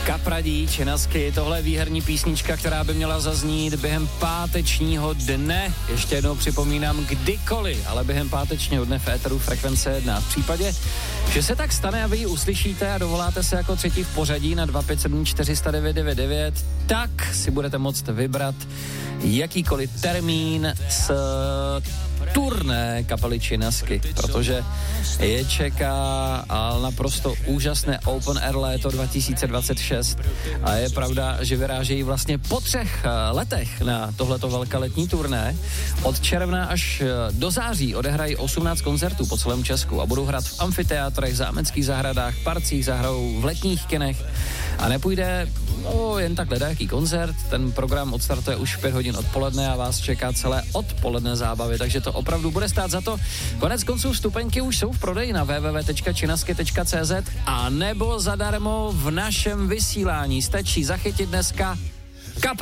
Kapradí, Činasky, tohle je výherní písnička, která by měla zaznít během pátečního dne. Ještě jednou připomínám, kdykoliv, ale během pátečního dne v éteru Frekvence 1. V případě, že se tak stane a vy ji uslyšíte a dovoláte se jako třetí v pořadí na 257 409 99, tak si budete moct vybrat jakýkoliv termín s turné kapely Činasky, protože je čeká naprosto úžasné Open Air léto 2026 a je pravda, že vyrážejí vlastně po 3 letech na tohleto velkoletní turné. Od června až do září odehrají 18 koncertů po celém Česku a budou hrát v amfiteátrech, zámeckých zahradách, parcích, zahrajou v letních kinech a nepůjde jen tak ledajaký koncert, ten program odstartuje už v 5 hodin odpoledne a vás čeká celé odpoledne zábavy, takže to opravdu bude stát za to. Konec konců vstupenky už jsou v prodeji na www.činasky.cz a nebo zadarmo v našem vysílání. Stačí zachytit dneska